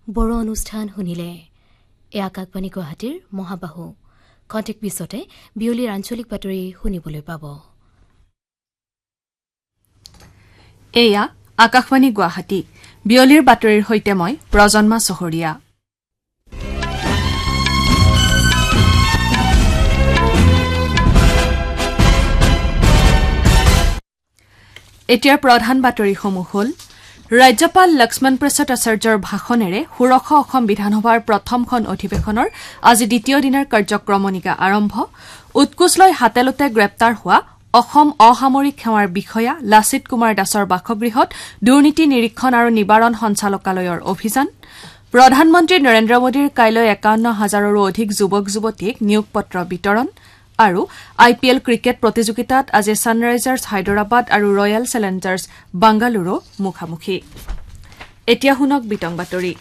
বড় অনুষ্ঠান শুনিলে এ আকাশবাণী গুৱাহাটীৰ মহাবাহু কণ্টেক পিছতে বিয়লিৰ আঞ্চলিক বাতৰি শুনিবলৈ পাব। এয়া আকাশবাণী গুৱাহাটী বিয়লিৰ বাতৰিৰ সৈতে মই প্ৰজন্মা চহৰীয়া। এতিয়াৰ প্ৰধান বাতৰিসমূহ হ'ল ৰাজ্যপাল লক্ষ্মণ প্ৰসাদ আচাৰ্যৰ ভাষণেৰে ষোড়শ অসম বিধানসভাৰ প্ৰথমখন অধিৱেশনৰ আজি দ্বিতীয় দিনৰ কাৰ্যক্ৰমণিকা আৰম্ভ। উৎকোচ লৈ হাতেলোতে গ্ৰেপ্তাৰ হোৱা অসম অসামৰিক সেৱাৰ বিষয়া লাচিত কুমাৰ দাসৰ বাসগৃহত দুৰ্নীতি নিৰীক্ষণ আৰু নিবাৰণ সঞ্চালকালয়ৰ অভিযান। প্ৰধানমন্ত্ৰী নৰেন্দ্ৰ মোদীৰ কাইলৈ ৫১,০০০ৰো অধিক যুৱক যুৱতীক নিয়োগ পত্ৰ বিতৰণ আৰু IPL ক্ৰিকেট প্ৰতিযোগিতাত আজি ছানৰাইজাৰ্ছ হায়দৰাবাদ আৰু ৰয়েল চেলেঞ্জাৰ্ছ বাংগালুৰু মুখামুখি। এতিয়া শুনক বিতং বাতৰি।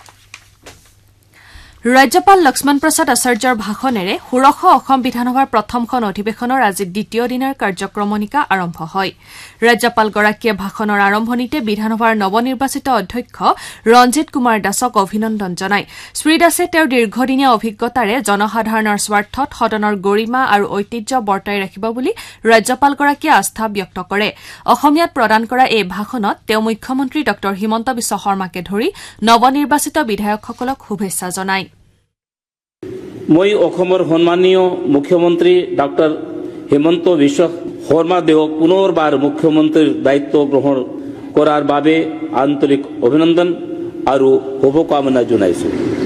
ৰাজ্যপাল লক্ষ্মণ প্ৰসাদ আচাৰ্যৰ ভাষণেৰে ষোড়শ অসম বিধানসভাৰ প্ৰথমখন অধিৱেশনৰ আজি দ্বিতীয় দিনৰ কাৰ্যক্ৰমণিকা আৰম্ভ হয়। ৰাজ্যপালগৰাকীয়ে ভাষণৰ আৰম্ভণিতে বিধানসভাৰ নৱনিৰ্বাচিত অধ্যক্ষ ৰঞ্জিত কুমাৰ দাসক অভিনন্দন জনায়। শ্ৰীদাসে তেওঁৰ দীৰ্ঘদিনীয়া অভিজ্ঞতাৰে জনসাধাৰণৰ স্বাৰ্থত সদনৰ গৰিমা আৰু ঐতিহ্য বৰ্তাই ৰাখিব বুলি ৰাজ্যপালগৰাকীয়ে আস্থা ব্যক্ত কৰে। অসমীয়াত প্ৰদান কৰা এই ভাষণত তেওঁ মুখ্যমন্ত্ৰী ড হিমন্ত বিশ্ব শৰ্মাকে ধৰি নৱনিৰ্বাচিত বিধায়কসকলক শুভেচ্ছা জনায়। মই অসমৰ সন্মানীয় মুখ্যমন্ত্ৰী ডক্টৰ হিমন্ত বিশ্ব শৰ্মাদেৱক পুনৰবাৰ মুখ্যমন্ত্ৰীৰ দায়িত্ব গ্ৰহণ কৰাৰ বাবে আন্তৰিক অভিনন্দন আৰু শুভকামনা জনাইছো।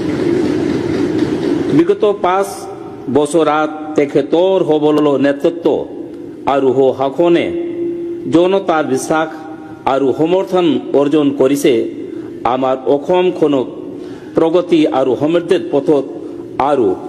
বিগত ৫ বছৰত তেখেতৰ সবল নেতৃত্ব আৰু শাসনে জনতাৰ বিশ্বাস আৰু সমৰ্থন অৰ্জন কৰিছে। আমাৰ অসমখনক প্ৰগতি আৰু সমৃদ্ধিৰ পথত আৰু